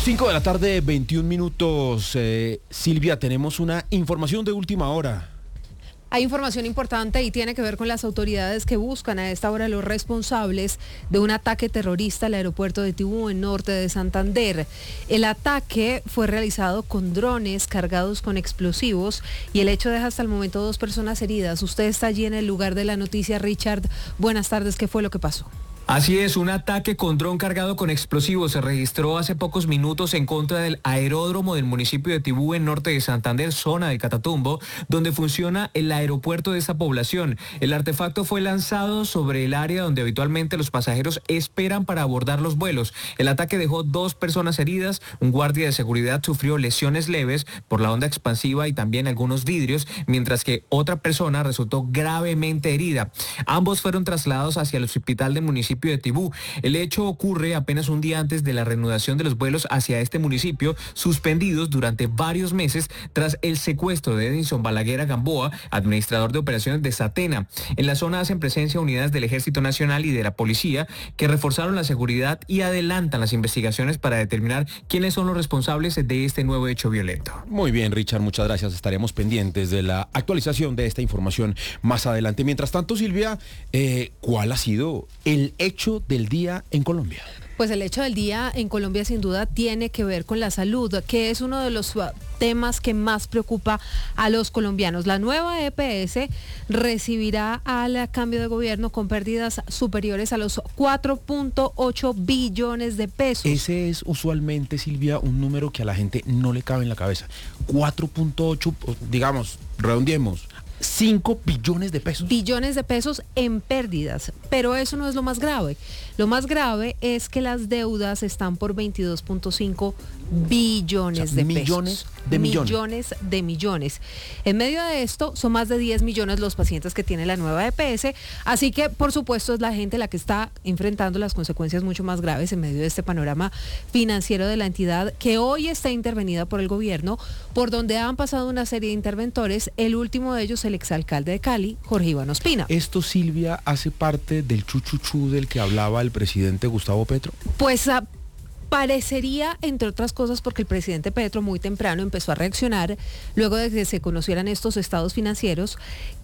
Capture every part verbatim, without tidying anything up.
cinco de la tarde, veintiún minutos. Eh, Silvia, tenemos una información de última hora. Hay información importante y tiene que ver con las autoridades que buscan a esta hora los responsables de un ataque terrorista al aeropuerto de Tibú, en norte de Santander. El ataque fue realizado con drones cargados con explosivos y el hecho deja hasta el momento dos personas heridas. Usted está allí en el lugar de la noticia, Richard. Buenas tardes, ¿qué fue lo que pasó? Así es, un ataque con dron cargado con explosivos se registró hace pocos minutos en contra del aeródromo del municipio de Tibú, en norte de Santander, zona de Catatumbo, donde funciona el aeropuerto de esta población. El artefacto fue lanzado sobre el área donde habitualmente los pasajeros esperan para abordar los vuelos. El ataque dejó dos personas heridas, un guardia de seguridad sufrió lesiones leves por la onda expansiva y también algunos vidrios, mientras que otra persona resultó gravemente herida. Ambos fueron trasladados hacia el hospital del municipio de Tibú. El hecho ocurre apenas un día antes de la reanudación de los vuelos hacia este municipio, suspendidos durante varios meses tras el secuestro de Edinson Balaguer Gamboa, administrador de operaciones de Satena. En la zona hacen presencia unidades del Ejército Nacional y de la Policía que reforzaron la seguridad y adelantan las investigaciones para determinar quiénes son los responsables de este nuevo hecho violento. Muy bien, Richard, muchas gracias. Estaremos pendientes de la actualización de esta información más adelante. Mientras tanto, Silvia, eh, ¿cuál ha sido el hecho del día en Colombia? Pues el hecho del día en Colombia sin duda tiene que ver con la salud, que es uno de los temas que más preocupa a los colombianos. La nueva E P S recibirá al cambio de gobierno con pérdidas superiores a los cuatro punto ocho billones de pesos. Ese es usualmente, Silvia, un número que a la gente no le cabe en la cabeza. cuatro punto ocho, digamos, redondeemos. cinco billones de pesos. Billones de pesos en pérdidas. Pero eso no es lo más grave. Lo más grave es que las deudas están por veintidós punto cinco billones o sea, de millones pesos. de millones. Millones de millones. En medio de esto, son más de diez millones los pacientes que tiene la nueva E P S. Así que, por supuesto, es la gente la que está enfrentando las consecuencias mucho más graves en medio de este panorama financiero de la entidad, que hoy está intervenida por el gobierno, por donde han pasado una serie de interventores. El último de ellos, el exalcalde de Cali, Jorge Iván Ospina. ¿Esto, Silvia, hace parte del chuchuchú del que hablaba el presidente Gustavo Petro? Pues uh, parecería, entre otras cosas, porque el presidente Petro muy temprano empezó a reaccionar luego de que se conocieran estos estados financieros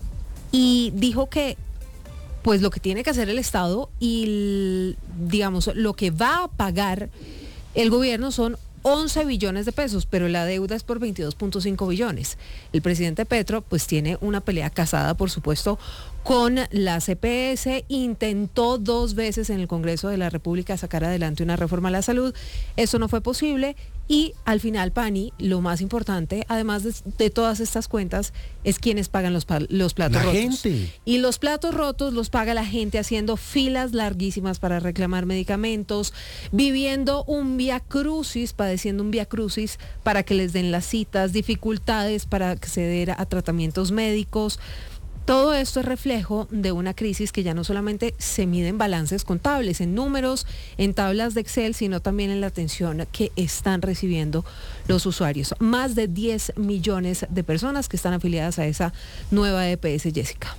y dijo que pues lo que tiene que hacer el Estado y, digamos, lo que va a pagar el gobierno son once billones de pesos, pero la deuda es por veintidós punto cinco billones. El presidente Petro pues tiene una pelea casada, por supuesto, con la C P S. Intentó dos veces en el Congreso de la República sacar adelante una reforma a la salud. Eso no fue posible y al final, Pani, lo más importante, además de, de todas estas cuentas, es quienes pagan los, los platos la rotos. Gente. Y los platos rotos los paga la gente haciendo filas larguísimas para reclamar medicamentos, viviendo un viacrucis, padeciendo un viacrucis para que les den las citas, dificultades para acceder a tratamientos médicos. Todo esto es reflejo de una crisis que ya no solamente se mide en balances contables, en números, en tablas de Excel, sino también en la atención que están recibiendo los usuarios. Más de diez millones de personas que están afiliadas a esa nueva E P S, Jessica.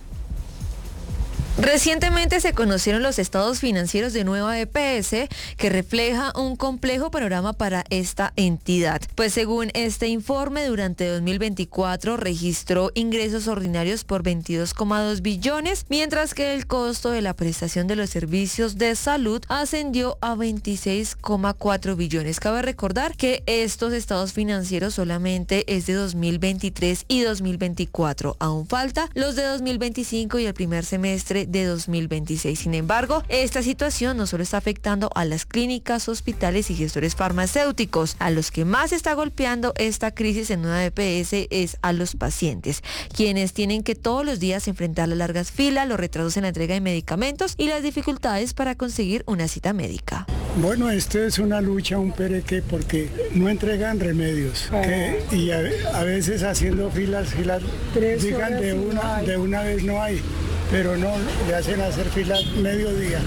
Recientemente se conocieron los estados financieros de nueva E P S, que refleja un complejo panorama para esta entidad. Pues según este informe, durante dos mil veinticuatro registró ingresos ordinarios por veintidós coma dos billones, mientras que el costo de la prestación de los servicios de salud ascendió a veintiséis coma cuatro billones. Cabe recordar que estos estados financieros solamente es de dos mil veintitrés y dos mil veinticuatro. Aún falta los de dos mil veinticinco y el primer semestre de dos mil veintiséis. Sin embargo, esta situación no solo está afectando a las clínicas, hospitales y gestores farmacéuticos. A los que más está golpeando esta crisis en una E P S es a los pacientes, quienes tienen que todos los días enfrentar las largas filas, los retrasos en la entrega de medicamentos y las dificultades para conseguir una cita médica. Bueno, esto es una lucha, un pereque, porque no entregan remedios que, y a, a veces haciendo filas, filas, digan de una, de una vez no hay, pero no, le hacen hacer filas mediodía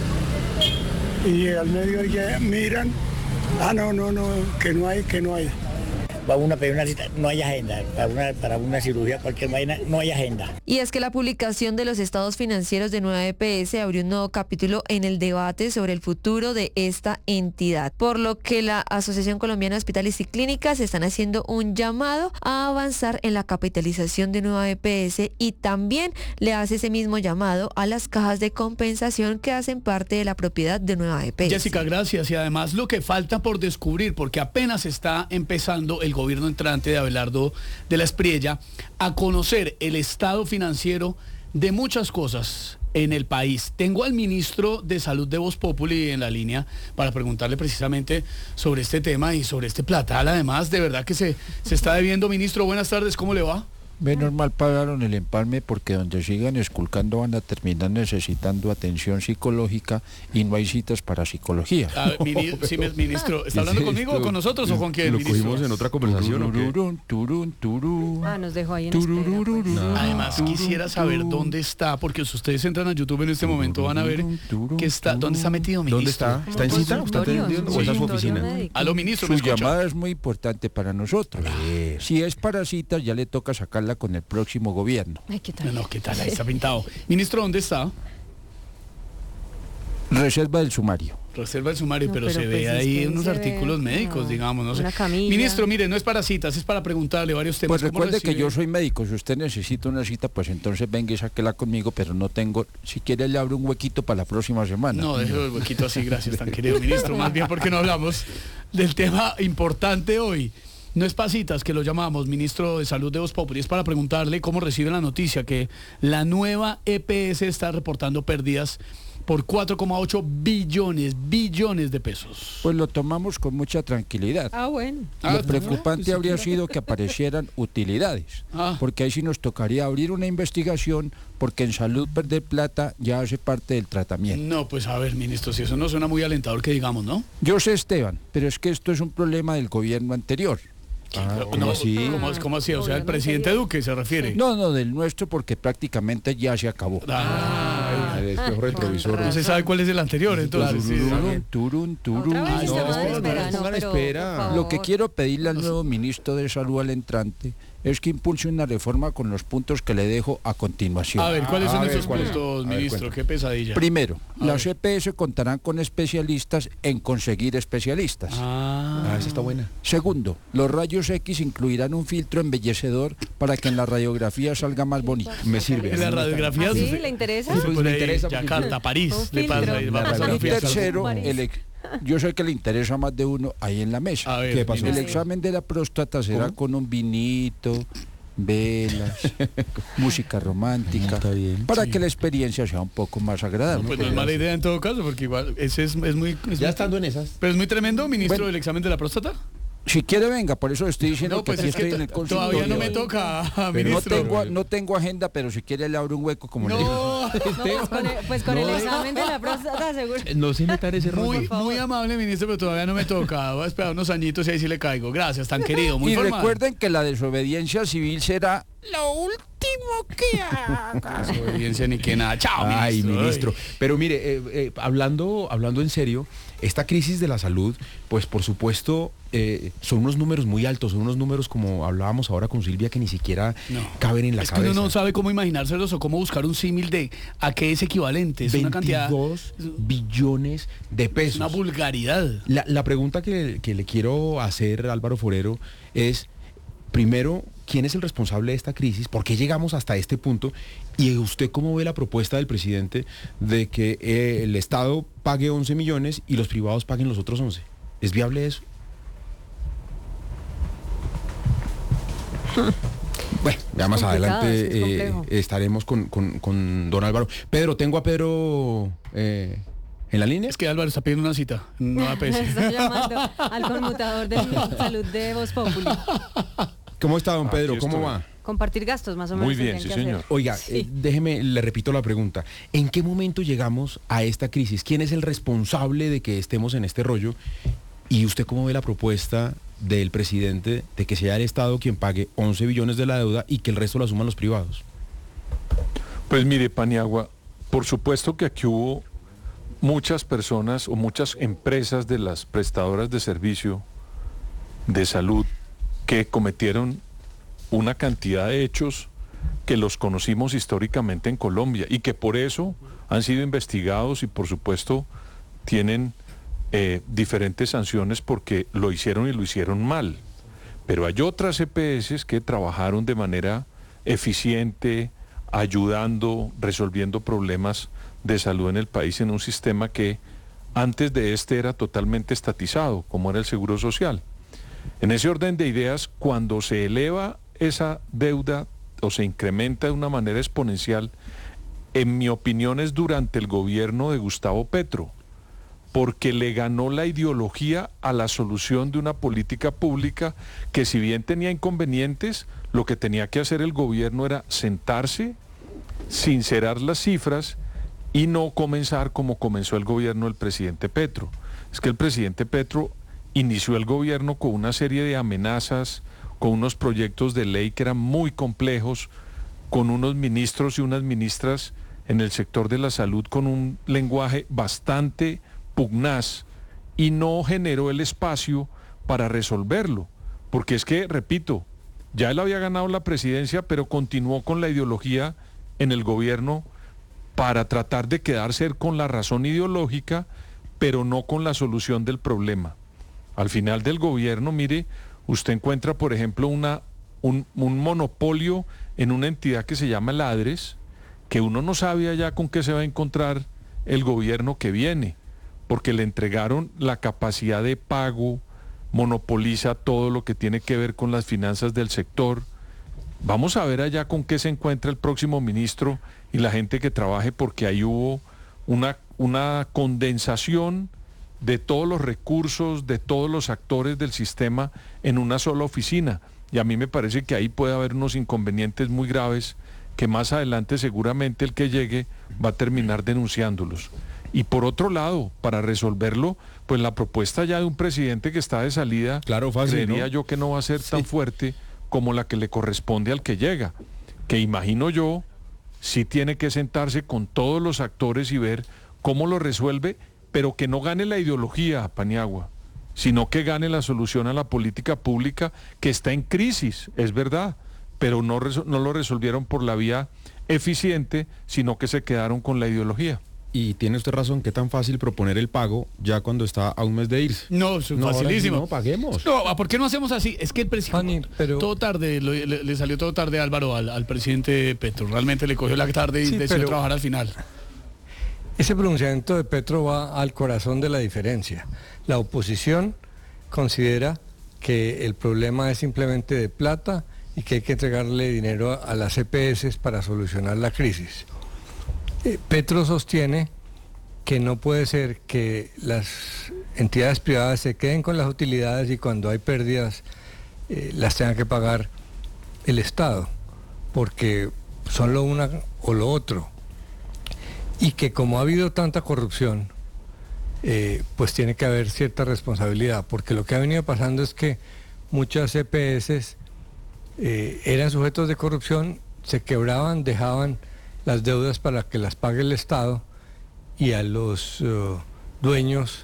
y al mediodía miran, ah no, no, no, que no hay, que no hay. va uno a pedir una cita, no hay agenda. Para una, para una cirugía, cualquier vaina, no hay agenda. Y es que la publicación de los estados financieros de Nueva E P S abrió un nuevo capítulo en el debate sobre el futuro de esta entidad, por lo que la Asociación Colombiana de Hospitales y Clínicas están haciendo un llamado a avanzar en la capitalización de Nueva E P S y también le hace ese mismo llamado a las cajas de compensación que hacen parte de la propiedad de Nueva E P S. Jessica, gracias. Y además lo que falta por descubrir, porque apenas está empezando el gobierno entrante de Abelardo de la Espriella a conocer el estado financiero de muchas cosas en el país. Tengo al ministro de Salud de Voz Populi en la línea para preguntarle precisamente sobre este tema y sobre este platal. Además, de verdad que se, se está debiendo. Ministro, buenas tardes, ¿cómo le va? Menos mal pagaron el empalme porque donde sigan esculcando van a terminar necesitando atención psicológica y no hay citas para psicología. A ver, mini, sí, ministro, ¿está hablando conmigo o con nosotros o con quién, ¿Lo ministro? cogimos en otra conversación o qué? Tururún, turún, turún. Ah, nos dejó ahí en espera, pues. No. Además quisiera saber dónde está, porque si ustedes entran a YouTube en este momento van a ver que está, dónde está metido, ministro. ¿Dónde está? ¿Está en cita? ¿Está atendiendo? ¿O está en su oficina? Aló, ministro, Su ¿me escucha? llamada es muy importante para nosotros. Si es para citas ya le toca sacarla con el próximo gobierno. Ay, ¿qué tal? No, no, ¿qué tal? Ahí está pintado. Ministro, ¿dónde está? Reserva del sumario. Reserva el sumario, No, pero, pero se pues ve es ahí que unos se ve, artículos médicos, no, digamos, no sé. una camilla. Ministro, mire, no es para citas, es para preguntarle varios temas. Pues ¿Cómo recuerde que recibe? yo soy médico, si usted necesita una cita, pues entonces venga y sáquela conmigo, pero no tengo, si quiere le abro un huequito para la próxima semana. No, dejo el huequito así, gracias, tan querido ministro. Más bien porque no hablamos del tema importante hoy. No es para citas que lo llamamos, ministro de Salud de Voz Populi, es para preguntarle cómo recibe la noticia que la nueva E P S está reportando pérdidas por cuatro coma ocho billones, billones de pesos. Pues lo tomamos con mucha tranquilidad. Ah, bueno. Ah, Lo preocupante pues, habría sido que aparecieran utilidades, Ah. porque ahí sí nos tocaría abrir una investigación, porque en salud perder plata ya hace parte del tratamiento. No, pues a ver, ministro, si eso no suena muy alentador que digamos, ¿no? Yo sé, Esteban, pero es que esto es un problema del gobierno anterior. Ah, no, ¿cómo así? ¿Cómo, cómo así? O sea, el Obviamente presidente ya. Duque se refiere. No, no, del nuestro, porque prácticamente ya se acabó. Ah, El espejo retrovisor. no se sabe cuál es el anterior, entonces. sí. Tururún, turún, turún. Otra vez no, estamos no, en no, espera, no, no, pongan pero, espera. por favor. Lo que quiero pedirle al nuevo ministro de Salud, al entrante, es que impulse una reforma con los puntos que le dejo a continuación. A ver, ¿cuáles A son ver, esos ¿cuáles? puntos, A ver, ministro? cuéntame. Qué pesadilla. Primero, A las ver. E P S contarán con especialistas en conseguir especialistas. Ah, Ah, esa está buena. Segundo, los rayos X incluirán un filtro embellecedor para que en la radiografía salga más bonito. Me sirve. en la radiografía. ¿Ah, sí? se- ¿Le interesa? se Pues pone me ahí, interesa porque- Yakarta, París, Un le pasa filtro. ahí, va a La pasar Y una fiesta. tercero, París. el ex- yo sé que le interesa más de uno ahí en la mesa. A ver, ¿Qué pasó? El ministro. examen de la próstata será ¿Cómo? con un vinito, velas, música romántica, Está bien, para sí. que la experiencia sea un poco más agradable. Pues no es mala idea en todo caso, porque igual ese es, es muy... es Ya muy- estando en esas. Pero es muy tremendo, ministro, Bueno. del examen de la próstata. Si quiere venga, por eso estoy diciendo No, que pues aquí es que estoy en el to- consultorio. todavía no me toca, No ministro. tengo, no tengo agenda, pero si quiere le abro un hueco como le digo. No, No, pues con el, pues con el examen de la próstata, seguro. No se metan ese muy, rollo. muy amable, ministro, pero todavía no me toca. Voy a esperar unos añitos y ahí sí le caigo. Gracias, tan querido, muy Y formal. recuerden que la desobediencia civil será lo último que haga. Desobediencia ni que nada. Chao, Ay, ministro. ministro. Pero mire, eh, eh, hablando, hablando en serio, esta crisis de la salud, pues por supuesto, eh, son unos números muy altos, son unos números como hablábamos ahora con Silvia que ni siquiera No. caben en la Es que cabeza. uno no sabe cómo imaginárselos o cómo buscar un símil de a qué es equivalente. Es una cantidad, veintidós billones de es pesos. una vulgaridad. La, la pregunta que, que le quiero hacer, Álvaro Forero, es, primero, ¿quién es el responsable de esta crisis? ¿Por qué llegamos hasta este punto? ¿Y usted cómo ve la propuesta del presidente de que eh, el Estado pague once millones y los privados paguen los otros once? ¿Es viable eso? Bueno, ya más complicado, adelante sí, es eh, complejo. estaremos con, con- con don Álvaro. Pedro, tengo a Pedro eh, en la línea. Es que Álvaro está pidiendo una cita. No A P S. Estoy llamando al conmutador de salud de Voz Populi. ¿Cómo está, don Pedro? Aquí ¿Cómo estoy. va? Compartir gastos, más o menos. Muy bien, tendrían sí, que señor. hacer. Oiga, Sí. eh, déjeme, le repito la pregunta. ¿En qué momento llegamos a esta crisis? ¿Quién es el responsable de que estemos en este rollo? ¿Y usted cómo ve la propuesta del presidente de que sea el Estado quien pague once billones de la deuda y que el resto lo asuman los privados? Pues mire, Paniagua, por supuesto que aquí hubo muchas personas o muchas empresas de las prestadoras de servicio de salud que cometieron una cantidad de hechos que los conocimos históricamente en Colombia y que por eso han sido investigados y por supuesto tienen eh, diferentes sanciones porque lo hicieron y lo hicieron mal. Pero hay otras E P S que trabajaron de manera eficiente, ayudando, resolviendo problemas de salud en el país en un sistema que antes de este era totalmente estatizado, como era el Seguro Social. En ese orden de ideas, cuando se eleva esa deuda o se incrementa de una manera exponencial, en mi opinión es durante el gobierno de Gustavo Petro, porque le ganó la ideología a la solución de una política pública que, si bien tenía inconvenientes, lo que tenía que hacer el gobierno era sentarse, sincerar las cifras y no comenzar como comenzó el gobierno del presidente Petro. Es que el presidente Petro inició el gobierno con una serie de amenazas, con unos proyectos de ley que eran muy complejos, con unos ministros y unas ministras en el sector de la salud con un lenguaje bastante pugnaz y no generó el espacio para resolverlo, porque es que, repito, ya él había ganado la presidencia, pero continuó con la ideología en el gobierno para tratar de quedarse con la razón ideológica, pero no con la solución del problema. Al final del gobierno, mire, usted encuentra, por ejemplo, una, un, un monopolio en una entidad que se llama la ADRES, que uno no sabe ya con qué se va a encontrar el gobierno que viene, porque le entregaron la capacidad de pago, monopoliza todo lo que tiene que ver con las finanzas del sector. Vamos a ver allá con qué se encuentra el próximo ministro y la gente que trabaje, porque ahí hubo una, una condensación de todos los recursos, de todos los actores del sistema en una sola oficina. Y a mí me parece que ahí puede haber unos inconvenientes muy graves que más adelante seguramente el que llegue va a terminar denunciándolos. Y por otro lado, para resolverlo, pues la propuesta ya de un presidente que está de salida, claro, fácil, creería ¿no? yo que no va a ser Sí. tan fuerte como la que le corresponde al que llega, que imagino yo, sí tiene que sentarse con todos los actores y ver cómo lo resuelve, pero que no gane la ideología, Paniagua, sino que gane la solución a la política pública que está en crisis, es verdad, pero no, no lo resolvieron por la vía eficiente, sino que se quedaron con la ideología. Y tiene usted razón, qué tan fácil proponer el pago ya cuando está a un mes de irse. No, es No, ahora sí, facilísimo. no, paguemos. No, ¿por qué no hacemos así? Es que el presidente, Pani, pero- todo tarde, lo- le, le salió todo tarde Álvaro al, al presidente Petro. Realmente le cogió la tarde y Sí, decidió pero- trabajar al final. Ese pronunciamiento de Petro va al corazón de la diferencia. La oposición considera que el problema es simplemente de plata y que hay que entregarle dinero a las E P S para solucionar la crisis. Eh, Petro sostiene que no puede ser que las entidades privadas se queden con las utilidades y cuando hay pérdidas eh, las tenga que pagar el Estado, porque son lo una o lo otro. Y que como ha habido tanta corrupción, eh, pues tiene que haber cierta responsabilidad, porque lo que ha venido pasando es que muchas E P S eh, eran sujetos de corrupción, se quebraban, dejaban las deudas para que las pague el Estado y a los uh, dueños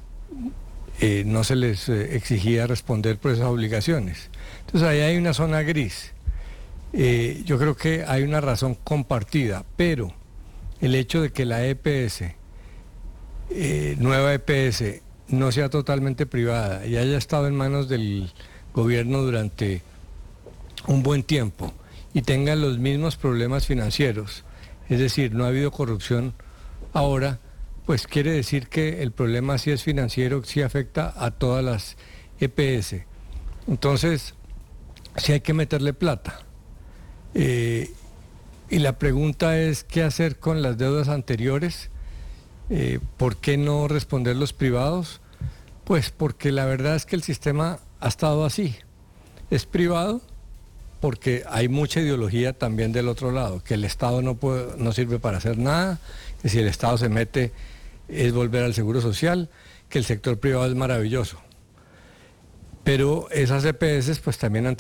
eh, no se les eh, exigía responder por esas obligaciones. Entonces ahí hay una zona gris. Eh, yo creo que hay una razón compartida, pero el hecho de que la E P S, eh, nueva E P S, no sea totalmente privada y haya estado en manos del gobierno durante un buen tiempo y tenga los mismos problemas financieros, es decir, no ha habido corrupción ahora, pues quiere decir que el problema sí es financiero, sí afecta a todas las E P S. Entonces, sí hay que meterle plata. Eh, y la pregunta es, ¿qué hacer con las deudas anteriores? Eh, ¿Por qué no responder los privados? Pues porque la verdad es que el sistema ha estado así. Es privado porque hay mucha ideología también del otro lado, que el Estado no puede, no sirve para hacer nada, que si el Estado se mete es volver al seguro social, que el sector privado es maravilloso. Pero esas E P S pues también han